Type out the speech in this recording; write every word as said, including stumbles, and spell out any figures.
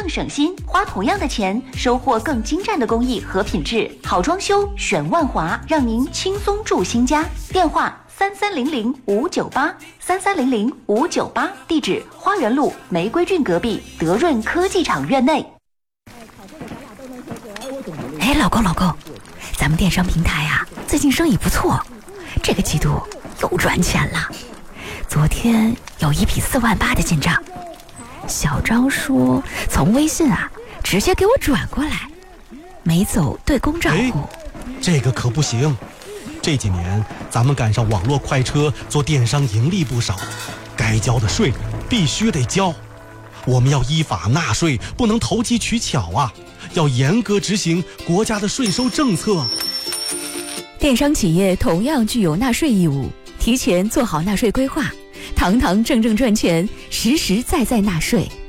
更省心，花同样的钱收获更精湛的工艺和品质。好装修选万华，让您轻松住新家。电话三三零零五九八三三零零五九八，地址花园路玫瑰郡隔壁德润科技厂院内。 哎，老公老公，咱们电商平台啊，最近生意不错，这个季度又赚钱了。昨天有一笔四万八的进账，小张说从微信啊直接给我转过来，没走对公账户。 这个可不行，这几年咱们赶上网络快车，做电商盈利不少，该交的税必须得交。我们要依法纳税，不能投机取巧啊，要严格执行国家的税收政策。 电商企业同样具有纳税义务，提前做好纳税规划，堂堂正正赚钱，实实在在纳税。